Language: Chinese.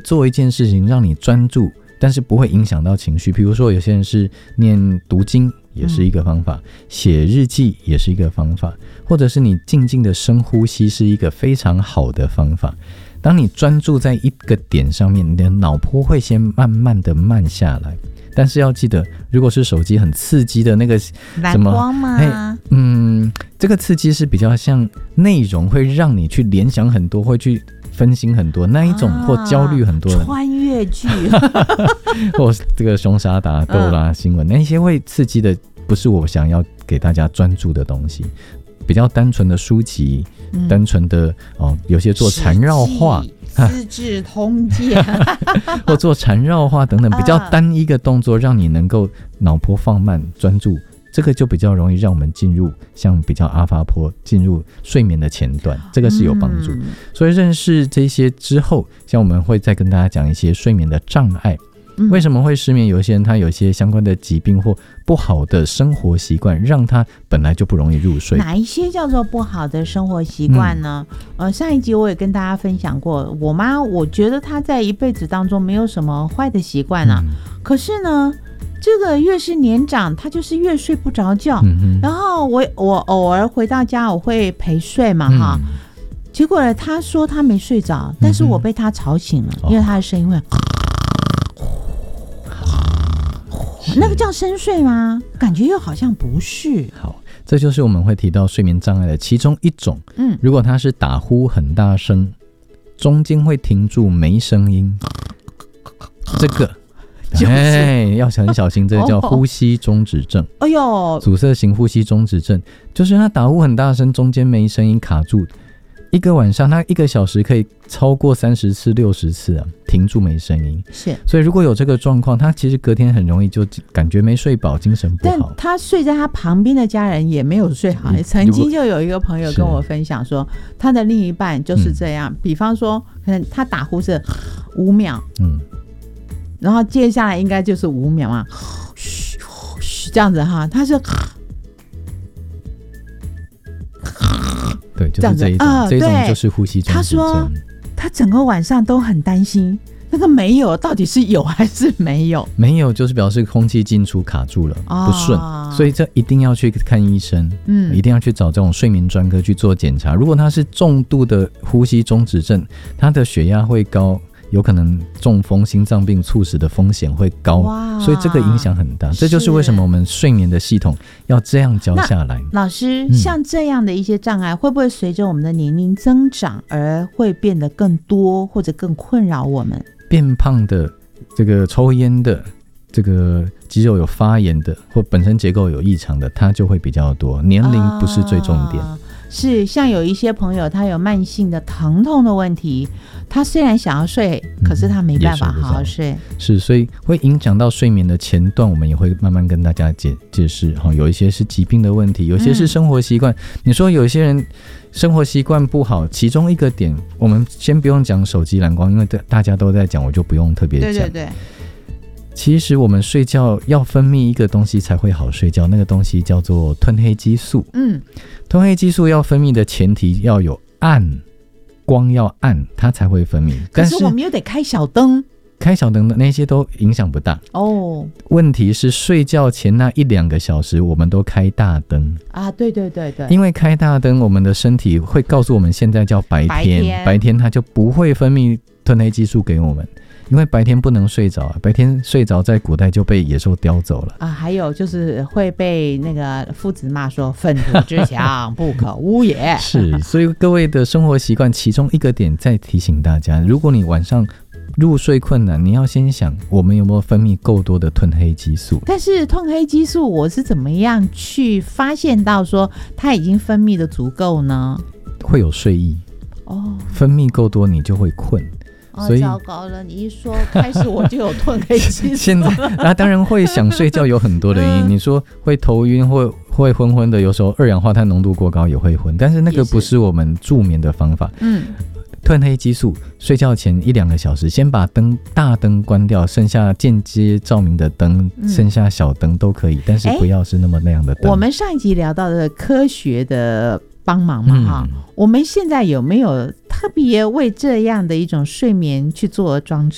做一件事情让你专注，但是不会影响到情绪，比如说有些人是念读经也是一个方法，写日记也是一个方法，或者是你静静的深呼吸是一个非常好的方法。当你专注在一个点上面，你的脑波会先慢慢的慢下来，但是要记得，如果是手机很刺激的那个蓝光吗？ 这个刺激是比较像内容会让你去联想很多，会去分心很多那一种，或焦虑很多的穿越剧或这个凶杀打斗啦、新闻那些会刺激的，不是我想要给大家专注的东西。比较单纯的书籍，单纯的有些做缠绕画、 资治通鉴或做缠绕画等等，比较单一个动作，让你能够脑波放慢专注，这个就比较容易让我们进入像比较阿法波，进入睡眠的前段，这个是有帮助。所以认识这些之后，像我们会再跟大家讲一些睡眠的障碍。为什么会失眠？有些人他有一些相关的疾病或不好的生活习惯，让他本来就不容易入睡。 哪一些叫做不好的生活习惯呢？上一集我也跟大家分享过，我妈我觉得她在一辈子当中没有什么坏的习惯啊，可是呢这个越是年长她就是越睡不着觉，然后我偶尔回到家我会陪睡嘛哈，结果她说她没睡着，但是我被她吵醒了，因为她的声音会那个叫深睡吗？感觉又好像不是。 好，这就是我们会提到睡眠障碍的其中一种。如果它是打呼很大声，中间会停住没声音，这个要很小心，这个叫呼吸中止症。哎呦，阻塞型呼吸中止症就是他打呼很大声，中间没声音卡住。一个晚上他1个小时可以超过30次60次啊，停住没声音。是，所以如果有这个状况，他其实隔天很容易就感觉没睡饱，精神不好。 但他睡在他旁边的家人也没有睡好。曾经就有一个朋友跟我分享说，他的另一半就是这样，比方说可能他打呼是5秒，然后接下来应该就是5秒嘛，这样子哈，他是对，就是这一种，这一种就是呼吸中止症。他说他整个晚上都很担心，那个没有到底是有还是没有？ 没有就是表示空气进出卡住了，不顺，所以这一定要去看医生，一定要去找这种睡眠专科去做检查。如果他是重度的呼吸中止症，他的血压会高，有可能中风、心脏病猝死的风险会高，所以这个影响很大。这就是为什么我们睡眠的系统要这样教下来。 老师，像这样的一些障碍，会不会随着我们的年龄增长而会变得更多，或者更困扰我们？ 变胖的、这个抽烟的、这个肌肉有发炎的，或本身结构有异常的，它就会比较多。年龄不是最重点。 是，像有一些朋友他有慢性的疼痛的问题，他虽然想要睡，可是他没办法好好睡。 是，所以会影响到睡眠的前段，我们也会慢慢跟大家解释。有一些是疾病的问题，有些是生活习惯。你说有些人生活习惯不好，其中一个点，我们先不用讲手机蓝光，因为大家都在讲，我就不用特别讲。对对对。其实我们睡觉要分泌一个东西才会好睡觉，那个东西叫做褪黑激素。褪黑激素要分泌的前提要有暗，光要暗，它才会分泌。 可是我们又得开小灯， 开小灯的那些都影响不大哦。问题是睡觉前那1-2个小时，我们都开大灯啊！对对对对， 因为开大灯，我们的身体会告诉我们现在叫白天，白天它就不会分泌褪黑激素给我们。因为白天不能睡着，白天睡着在古代就被野兽叼走了啊！ 还有就是会被那个夫子骂说粪土之墙不可污也。 是，所以各位的生活习惯其中一个点再提醒大家，如果你晚上入睡困难，你要先想我们有没有分泌够多的褪黑激素。 但是褪黑激素我是怎么样去发现到说它已经分泌的足够呢？ 会有睡意分泌够多你就会困。 所以糟糕了，你一说开始我就有褪黑激素。 现在当然会想睡觉有很多的原因，你说会头晕或会昏昏的，有时候二氧化碳浓度过高也会昏，但是那个不是我们助眠的方法。褪黑激素睡觉前1-2个小时先把大灯关掉，剩下间接照明的灯，剩下小灯都可以，但是不要是那样的灯。 我们上一集聊到的科学的帮忙嘛我们现在有没有特别为这样的一种睡眠去做装置？